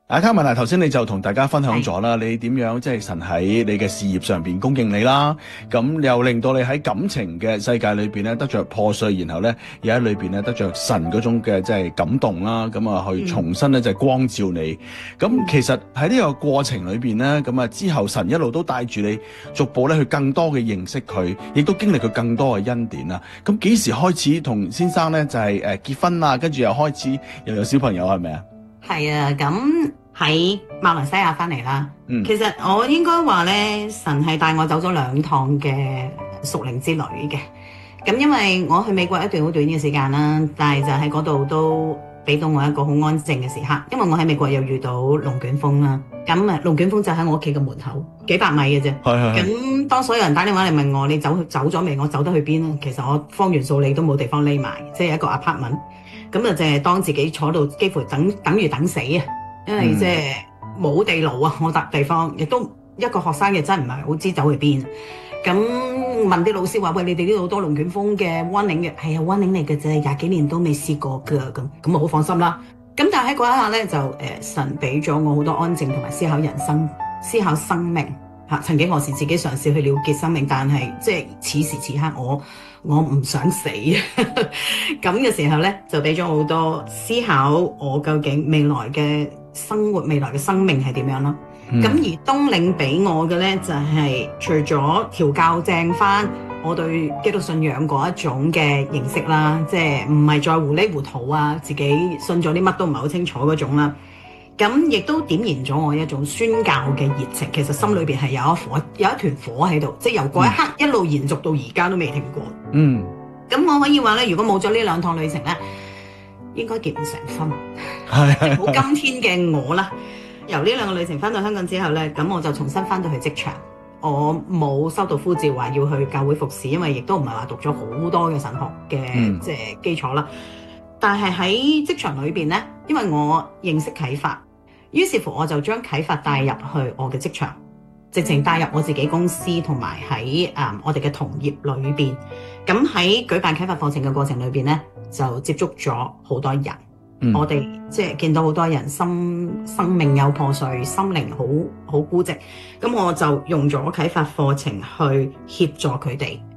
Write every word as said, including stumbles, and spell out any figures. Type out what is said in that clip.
阿卡文啊，頭先你就同大家分享咗啦，你點樣即係神喺你嘅事業上邊供應你啦，咁又令到你喺感情嘅世界裏邊咧得着破碎，然後咧又喺裏邊咧得着神嗰種嘅即係感動啦，咁啊去重新咧就係光照你。咁、嗯、其實喺呢個過程裏邊咧，咁啊之後神一路都帶住你逐步咧去更多嘅認識佢，亦都經歷佢更多嘅恩典啦。咁幾時開始同先生咧就係誒結婚啊，跟住又開始又有小朋友係咪啊？ 係啊，咁喺馬來西亞翻嚟啦。嗯，其實我應該話咧，神係帶我走咗兩趟嘅屬靈之旅嘅。咁因為我去美國一段好短嘅時間啦，但係就喺嗰度都俾到我一個好安靜嘅時刻。因為我喺美國又遇到龍捲風啦，咁啊龍捲風就喺我屋企嘅門口，幾百米嘅啫。係係。咁當所有人打電話嚟問我你走走咗未？我走得去邊咧？其實我方圓數里都冇地方匿埋，即係一個 apartment。咁就淨係當自己坐到幾乎等等於等死啊！因為即係冇地路啊，我笪地方亦都一個學生嘅真係唔係好知走去邊。咁問啲老師話：喂，你哋呢度好多龍捲風嘅 warning 嘅，係啊 warning 嚟嘅啫，廿幾年都未試過㗎。咁咁我好放心啦。咁但係喺嗰一刻咧，就誒、呃、神俾咗我好多安靜同埋思考人生、思考生命嚇。曾幾何時自己嘗試去了結生命，但係即係此時此刻我。我唔想死，咁嘅時候咧，就俾咗好多思考，我究竟未來嘅生活、未來嘅生命係點樣咯？咁、嗯、而東嶺俾我嘅咧，就係、是、除咗調教正翻我對基督信仰嗰一種嘅認識啦，即係唔係再糊裡糊塗啊，自己信咗啲乜都唔係好清楚嗰種啦。咁亦都點燃咗我一種宣教嘅熱情，其實心裏邊係有一火，有一團火喺度，即係由嗰一刻一路延續到而家都未停過。嗯，咁我可以話咧，如果冇咗呢兩趟旅程咧，應該結唔成婚。係好今天嘅我啦，由呢兩個旅程翻到香港之後咧，咁我就重新翻到去職場，我冇收到呼召話要去教會服侍，因為亦都唔係話讀咗好多嘅神學嘅、嗯、即係基礎啦。但係喺職場裏邊咧，因為我認識啟發。於是乎，我就將啟發帶入去我嘅職場，直情帶入我自己公司同埋喺誒我哋嘅同業裏邊。咁喺舉辦啟發課程嘅過程裏邊咧，就接觸咗好多人。嗯、我哋即係見到好多人心生命有破碎，心靈好好孤寂。咁我就用咗啟發課程去協助佢哋